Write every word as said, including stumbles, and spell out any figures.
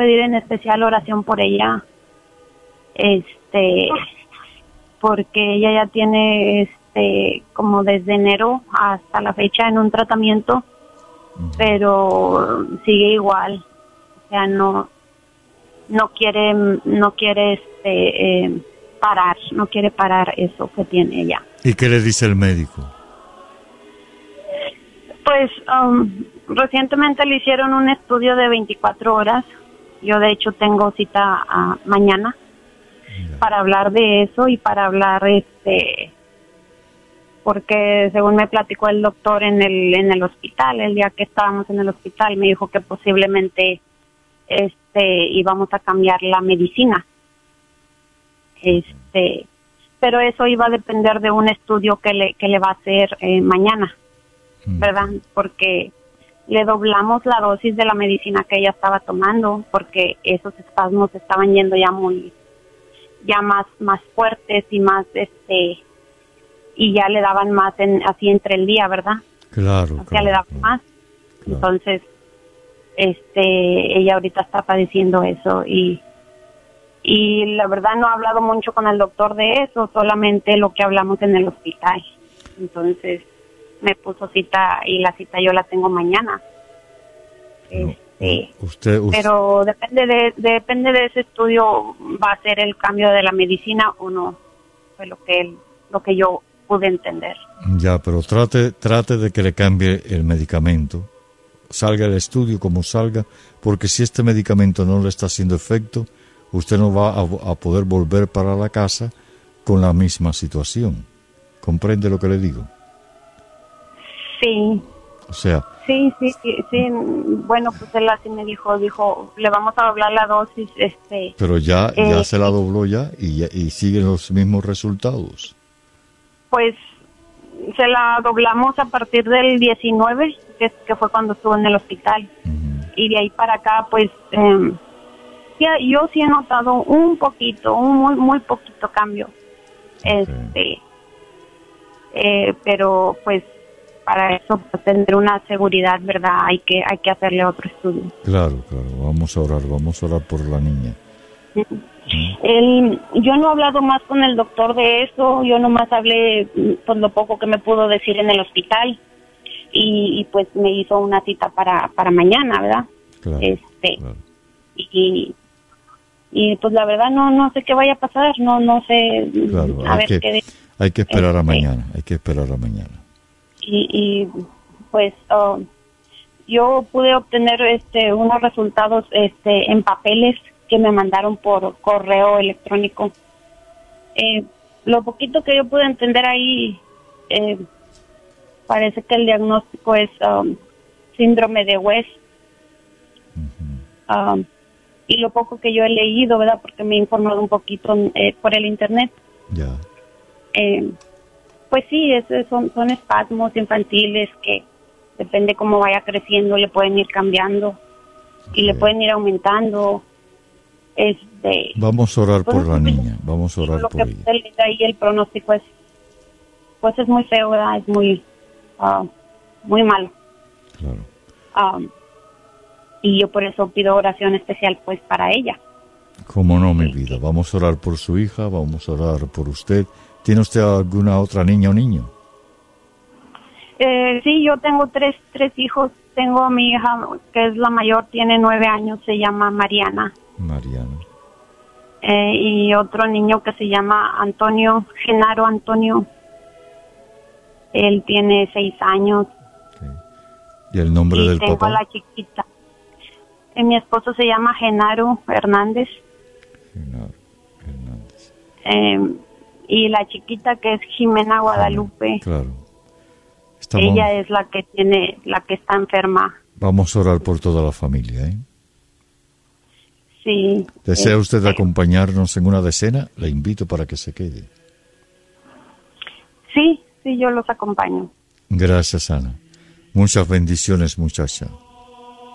pedir en especial oración por ella, este, porque ella ya tiene, este, como desde enero hasta la fecha en un tratamiento, uh-huh. pero sigue igual, o sea, no, no quiere, no quiere, este, eh, parar, no quiere parar eso que tiene ella. ¿Y qué le dice el médico? Pues, um, recientemente le hicieron un estudio de veinticuatro horas. Yo, de hecho, tengo cita uh, mañana yeah. para hablar de eso y para hablar, este, porque según me platicó el doctor en el en el hospital, el día que estábamos en el hospital, me dijo que posiblemente, este, íbamos a cambiar la medicina. Este, pero eso iba a depender de un estudio que le que le va a hacer eh, mañana, ¿verdad? Porque le doblamos la dosis de la medicina que ella estaba tomando, porque esos espasmos estaban yendo ya muy, ya más, más fuertes y más, este, y ya le daban más en, así entre el día, ¿verdad? Claro. O sea, claro, le daban claro, más. Claro. Entonces, este, ella ahorita está padeciendo eso y, y la verdad no he hablado mucho con el doctor de eso, solamente lo que hablamos en el hospital. Entonces, me puso cita y la cita yo la tengo mañana. No, este, usted, usted, pero depende de depende de ese estudio va a ser el cambio de la medicina o no, fue lo que él, lo que yo pude entender. Ya, pero trate trate de que le cambie el medicamento, salga el estudio como salga, porque si este medicamento no le está haciendo efecto, usted no va a, a poder volver para la casa con la misma situación. ¿Comprende lo que le digo? Sí. O sea. Sí, sí, sí, sí. Bueno, pues él así me dijo, dijo, le vamos a doblar la dosis, este. Pero ya, eh, ya se la dobló ya y, ya y siguen los mismos resultados. Pues se la doblamos a partir del diecinueve, que, que fue cuando estuvo en el hospital. Uh-huh. Y de ahí para acá, pues, eh, ya, yo sí he notado un poquito, un muy, muy poquito cambio. Okay. Este, eh, pero pues, para eso, para tener una seguridad, ¿verdad? Hay que hay que hacerle otro estudio. Claro, claro. Vamos a orar, vamos a orar por la niña. El, yo no he hablado más con el doctor de eso, yo nomás hablé pues lo poco que me pudo decir en el hospital y, y pues me hizo una cita para para mañana, ¿verdad? Claro, este claro. Y, y pues la verdad no no sé qué vaya a pasar, no no sé. Claro, a hay, ver que, qué, hay que esperar este, a mañana, hay que esperar a mañana. Y, y pues uh, yo pude obtener este unos resultados este en papeles que me mandaron por correo electrónico. Eh, lo poquito que yo pude entender ahí, eh, parece que el diagnóstico es um, síndrome de West. Uh-huh. Um, y lo poco que yo he leído, ¿verdad? Porque me he informado un poquito eh, por el internet. Ya. Eh, pues sí, es, son, son espasmos infantiles que depende cómo vaya creciendo, le pueden ir cambiando. Okay. Y le pueden ir aumentando. Este, vamos a orar pues, por la niña, vamos a orar lo por que ella. Ahí el pronóstico es, pues es muy feo, ¿verdad? Es muy, uh, muy malo. Claro. Um, y yo por eso pido oración especial, pues, para ella. Cómo no, mi vida. Vamos a orar por su hija, vamos a orar por usted. ¿Tiene usted alguna otra niña o niño? Eh, sí, yo tengo tres, tres hijos. Tengo a mi hija, que es la mayor, tiene nueve años, se llama Mariana. Mariana. Eh, y otro niño que se llama Antonio, Genaro Antonio. Él tiene seis años. Okay. ¿Y el nombre y del tengo papá? A la chiquita. Eh, mi esposo se llama Genaro Hernández. Genaro Hernández. Eh, y la chiquita que es Jimena Guadalupe. Claro. Estamos... Ella es la que tiene, la que está enferma. Vamos a orar por toda la familia, ¿eh? Sí. ¿Desea eh, usted acompañarnos en una decena? Le invito para que se quede. Sí, sí, yo los acompaño. Gracias, Ana. Muchas bendiciones, muchacha.